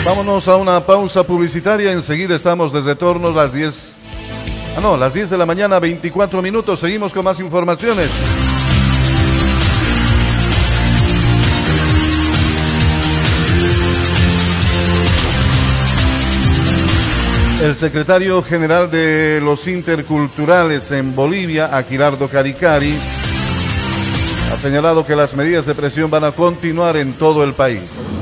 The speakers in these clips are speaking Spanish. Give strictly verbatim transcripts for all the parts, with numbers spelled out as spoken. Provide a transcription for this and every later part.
Vámonos a una pausa publicitaria, enseguida estamos de retorno a las diez. Ah, no, las diez de la mañana, veinticuatro minutos. Seguimos con más informaciones. El secretario general de los interculturales en Bolivia, Aquilardo Caricari, ha señalado que las medidas de presión van a continuar en todo el país.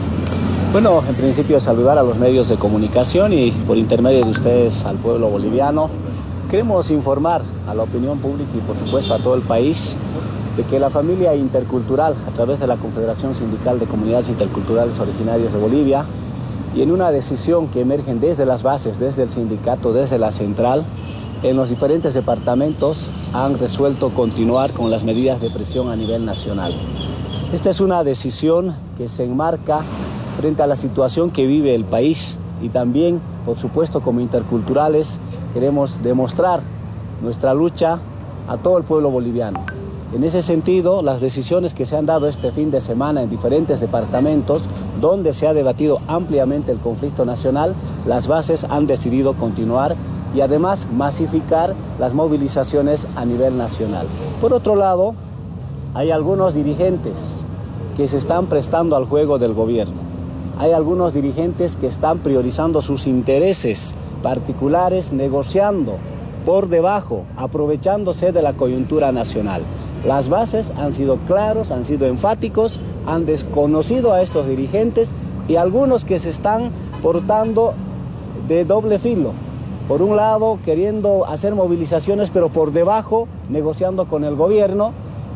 Bueno, en principio saludar a los medios de comunicación y por intermedio de ustedes al pueblo boliviano. Queremos informar a la opinión pública y por supuesto a todo el país de que la familia intercultural, a través de la Confederación Sindical de Comunidades Interculturales Originarias de Bolivia, y en una decisión que emergen desde las bases, desde el sindicato, desde la central, en los diferentes departamentos han resuelto continuar con las medidas de presión a nivel nacional. Esta es una decisión que se enmarca frente a la situación que vive el país y también, por supuesto, como interculturales, queremos demostrar nuestra lucha a todo el pueblo boliviano. En ese sentido, las decisiones que se han dado este fin de semana en diferentes departamentos, donde se ha debatido ampliamente el conflicto nacional, las bases han decidido continuar y además masificar las movilizaciones a nivel nacional. Por otro lado, hay algunos dirigentes que se están prestando al juego del gobierno. Hay algunos dirigentes que están priorizando sus intereses particulares, negociando por debajo, aprovechándose de la coyuntura nacional. Las bases han sido claros, han sido enfáticos, han desconocido a estos dirigentes y algunos que se están portando de doble filo. Por un lado, queriendo hacer movilizaciones, pero por debajo, negociando con el gobierno.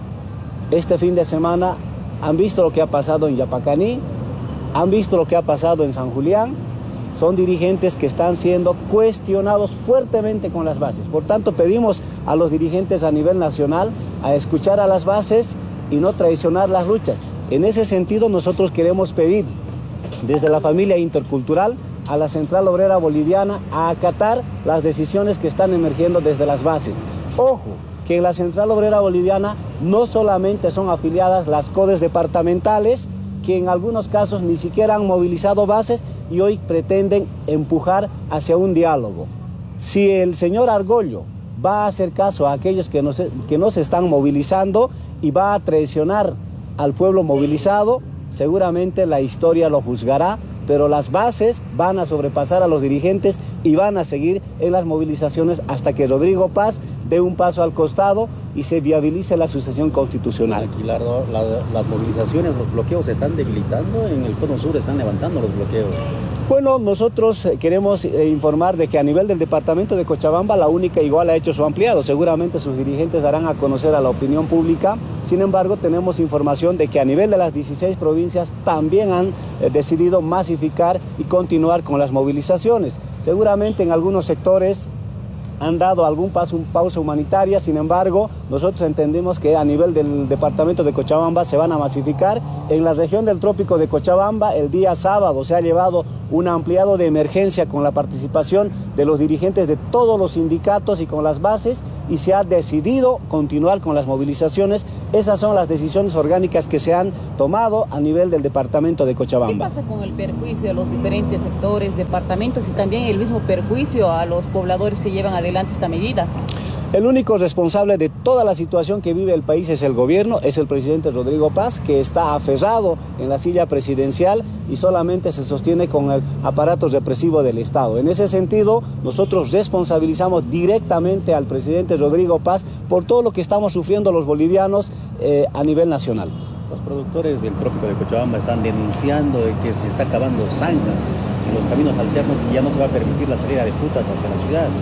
Este fin de semana han visto lo que ha pasado en Yapacaní, han visto lo que ha pasado en San Julián. Son dirigentes que están siendo cuestionados fuertemente con las bases. Por tanto, pedimos a los dirigentes a nivel nacional a escuchar a las bases y no traicionar las luchas. En ese sentido, nosotros queremos pedir desde la familia intercultural a la Central Obrera Boliviana a acatar las decisiones que están emergiendo desde las bases. Ojo, que en la Central Obrera Boliviana no solamente son afiliadas las CODES departamentales, que en algunos casos ni siquiera han movilizado bases y hoy pretenden empujar hacia un diálogo. Si el señor Argollo va a hacer caso a aquellos que no se, que no se están movilizando y va a traicionar al pueblo movilizado, seguramente la historia lo juzgará, pero las bases van a sobrepasar a los dirigentes y van a seguir en las movilizaciones hasta que Rodrigo Paz dé un paso al costado y se viabilice la sucesión constitucional. Aquilardo, la, las movilizaciones, los bloqueos se están debilitando, en el cono sur están levantando los bloqueos. Bueno, nosotros queremos eh, informar de que a nivel del departamento de Cochabamba la única igual ha hecho su ampliado. Seguramente sus dirigentes darán a conocer a la opinión pública. Sin embargo, tenemos información de que a nivel de las dieciséis provincias también han eh, decidido masificar y continuar con las movilizaciones. Seguramente en algunos sectores han dado algún paso, pausa humanitaria, sin embargo, nosotros entendemos que a nivel del departamento de Cochabamba se van a masificar. En la región del trópico de Cochabamba, el día sábado se ha llevado un ampliado de emergencia con la participación de los dirigentes de todos los sindicatos y con las bases, y se ha decidido continuar con las movilizaciones. Esas son las decisiones orgánicas que se han tomado a nivel del departamento de Cochabamba. ¿Qué pasa con el perjuicio a los diferentes sectores, departamentos y también el mismo perjuicio a los pobladores que llevan adelante esta medida? El único responsable de toda la situación que vive el país es el gobierno, es el presidente Rodrigo Paz, que está aferrado en la silla presidencial y solamente se sostiene con el aparato represivo del Estado. En ese sentido, nosotros responsabilizamos directamente al presidente Rodrigo Paz por todo lo que estamos sufriendo los bolivianos eh, a nivel nacional. Los productores del trópico de Cochabamba están denunciando de que se está acabando zanjas en los caminos alternos y ya no se va a permitir la salida de frutas hacia la ciudad.